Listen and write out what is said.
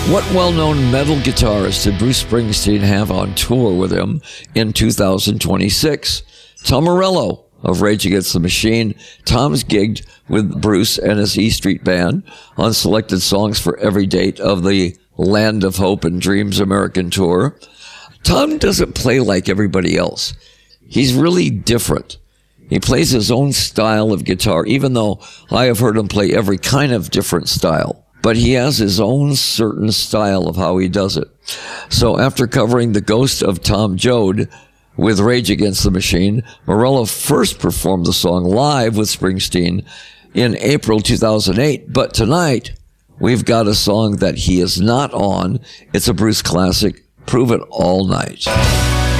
What well-known metal guitarist did Bruce Springsteen have on tour with him in 2026? Tom Morello of Rage Against the Machine. Tom's gigged with Bruce and his E Street Band on selected songs for every date of the Land of Hope and Dreams American Tour. Tom doesn't play like everybody else. He's really different. He plays his own style of guitar, even though I have heard him play every kind of different style. But he has his own certain style of how he does it. So after covering The Ghost of Tom Joad with Rage Against the Machine, Morello first performed the song live with Springsteen in April 2008. But tonight, we've got a song that he is not on. It's a Bruce classic, Prove It All Night.